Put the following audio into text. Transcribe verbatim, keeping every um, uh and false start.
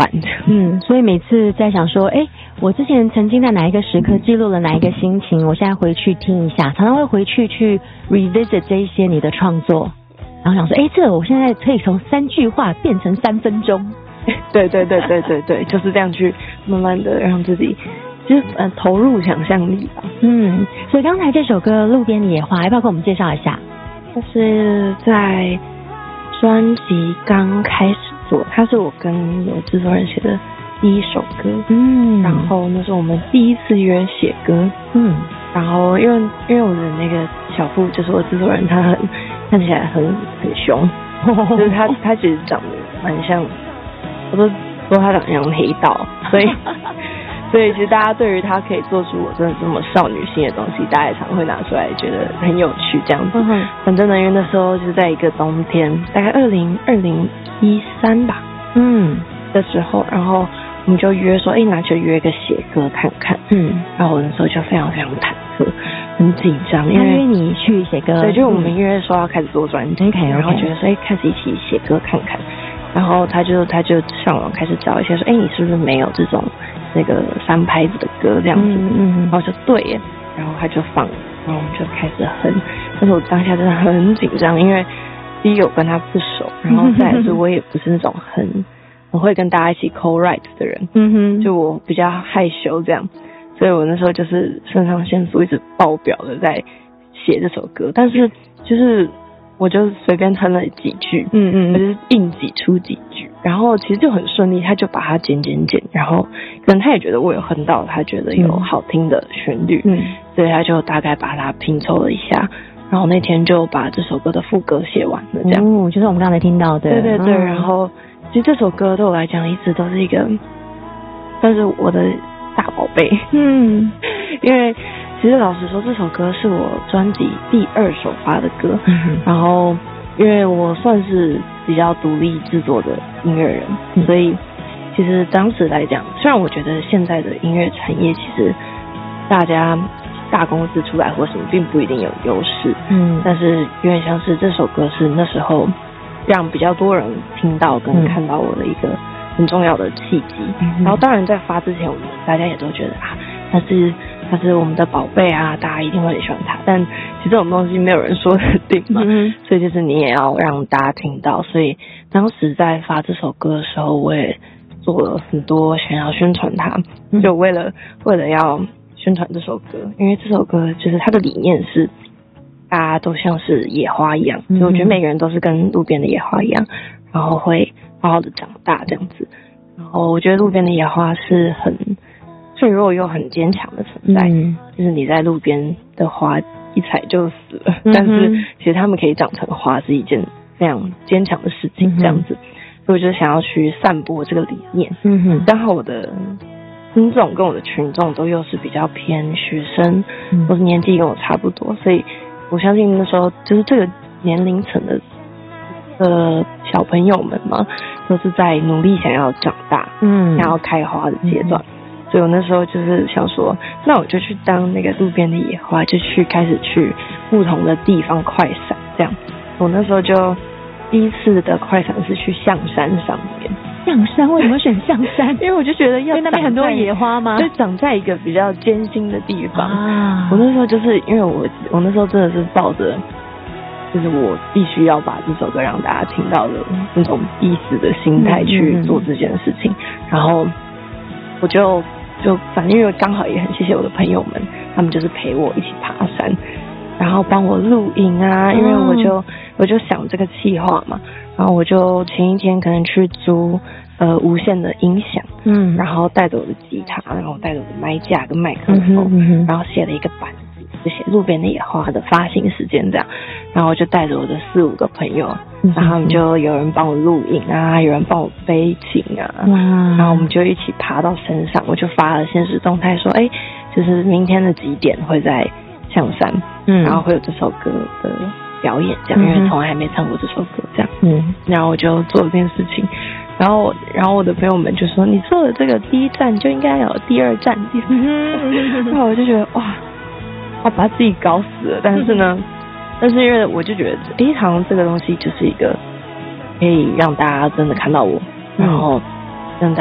办。 嗯，所以每次在想说，哎，我之前曾经在哪一个时刻记录了哪一个心情，我现在回去听一下，常常会回去去 revisit 这一些你的创作，然后想说，哎，这个我现在可以从三句话变成三分钟。 对对对对对对，就是这样去慢慢的让自己就是呃投入想象力吧。 嗯，所以刚才这首歌《路边的野花》，要不要跟我们介绍一下？ 它是在专辑刚开始做，它是我跟有制作人写的第一首歌。 嗯， 然后那是我们第一次约写歌。嗯，然后因为因为我的那个小付就是我制作人，他很看起来很很凶，就是他他其实长得蛮像。我都说他长得像黑道，所以所以其实大家对于他可以做出我真的这么少女心的东西，大家也常会拿出来觉得很有趣这样子。嗯、反正呢，因为那时候就是在一个冬天，大概二零二零一三吧，嗯的时候，然后我们就约说，哎，那就约个写歌看看。嗯，然后我那时候就非常非常忐忑，很紧张，因为约你去写歌， 对，就我们约说要开始做专辑， 嗯、 然后觉得说，哎，开始一起写歌看看。然后他就他就上网开始找一些说，哎，你是不是没有这种那个三拍子的歌这样子？嗯嗯。然后就对耶，然后他就放，然后我们就开始哼。但是我当下真的很紧张，因为第一个我跟他不熟，然后再来是我也不是那种很很会跟大家一起 co-write 的人，嗯哼，就我比较害羞这样，所以我那时候就是肾上腺素一直爆表的在写这首歌，但是就是。我就随便哼了几句，嗯嗯，我就是硬挤出几句，然后其实就很顺利，他就把它剪剪剪，然后可能他也觉得我有哼到，他觉得有好听的旋律，嗯，所以他就大概把它拼凑了一下，然后那天就把这首歌的副歌写完了，这样， 哦，就是我们刚才听到的， 对对对，嗯、然后其实这首歌对我来讲一直都是一个，算是我的大宝贝，嗯，因为。其实老实说，这首歌是我专辑第二首发的歌，嗯、然后因为我算是比较独立制作的音乐人，嗯、所以其实当时来讲，虽然我觉得现在的音乐产业其实大家大公司出来或什么并不一定有优势，嗯，但是有点像是这首歌是那时候让比较多人听到跟看到我的一个很重要的契机。嗯、然后当然在发之前，我们大家也都觉得啊，它是。他是我们的宝贝啊，大家一定会很喜欢他。但其实这种东西没有人说的定嘛，嗯、所以就是你也要让大家听到。所以当时在发这首歌的时候，我也做了很多想要宣传它，嗯、就为了为了要宣传这首歌，因为这首歌就是它的理念是大家都像是野花一样，嗯、所以我觉得每个人都是跟路边的野花一样，然后会好好的长大这样子。然后我觉得路边的野花是很脆弱又很坚强的存在，嗯、就是你在路边的花一踩就死了，嗯、但是其实它们可以长成花是一件非常坚强的事情，这样子，嗯、所以我就想要去散播这个理念。嗯哼，刚好我的听众跟我的群众都又是比较偏学生，嗯、或是年纪跟我差不多，所以我相信那时候就是这个年龄层的呃小朋友们嘛，都是在努力想要长大，嗯，想要开花的阶段。嗯所以我那时候就是想说，那我就去当那个路边的野花，就去开始去不同的地方快闪这样。我那时候就第一次的快闪是去象山上面。 象山为什么选象山？ 因为我就觉得要因为那边很多野花吗？ 就长在一个比较艰辛的地方。啊、我那时候就是因为我我那时候真的是抱着，就是我必须要把这首歌让大家听到的那种必死的心态去做这件事情，嗯嗯嗯然后我就。就反正因为刚好也很谢谢我的朋友们，他们就是陪我一起爬山，然后帮我录音啊，因为我就、嗯、我就想这个企划嘛，然后我就前一天可能去租呃无线的音响，嗯，然后带着我的吉他，然后带着我的麦架跟麦克风，嗯哼嗯哼然后写了一个板子，就写路边的野花的发行时间这样，然后我就带着我的四五个朋友。然后他们就有人帮我录影啊，有人帮我背琴啊，然后我们就一起爬到山上，我就发了现实动态说，哎，就是明天的几点会在象山，嗯，然后会有这首歌的表演，这样，嗯、因为从来还没唱过这首歌，这样，嗯，然后我就做了这件事情，然后，然后我的朋友们就说，你做了这个第一站就应该有第二站、第三站，然后我就觉得哇，我把自己搞死了，但是呢。但是因为我就觉得，诶，好像这个东西就是一个可以让大家真的看到我，然后